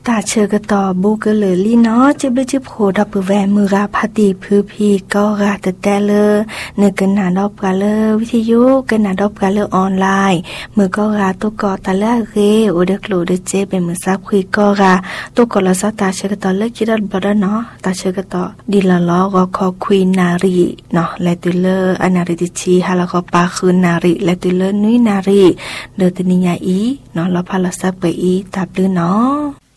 ตาเชื่อก็ต่อบุกเลยลีเนาะจิบจิบโหดับแวมือราพาตีพื้พีก็ราแต่เลยเนื้อกันหนาดอบกันเลยวิทยุกันหนาดอบกันเลยออนไลน์มือก็ราตัวก่อตาละเรโอเด็กโลเดเจเป็นมือซับคุยก็ราตัวก่อละซาตาเชื่อก็ต่อเลิกคิดดับเนาะตาเชื่อก็ต่อดีละล้อก็คอคุยนารีเนาะและตุเลอนาริติชีฮาแล้วก็ปาคืนนารีและตุเลนุยนารีเดอตนิยาอีเนาะแล้วพาละซับไปอีตับลือเนาะ